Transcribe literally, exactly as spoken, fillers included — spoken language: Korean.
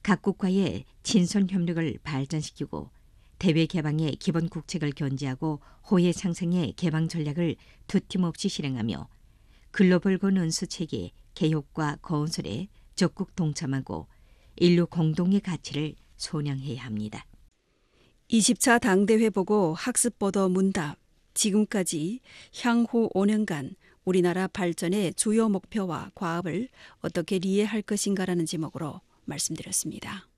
각국과의 친선 협력을 발전시키고 대외 개방의 기본 국책을 견지하고 호혜 상생의 개방 전략을 두팀없이 실행하며 글로벌 건운수 체계 개혁과 건설에 적극 동참하고 인류 공동의 가치를 선양해야 합니다. 이십 차 당대회 보고 학습보도 문답. 지금까지 향후 오 년간 우리나라 발전의 주요 목표와 과업을 어떻게 리해할 것인가라는 제목으로 말씀드렸습니다.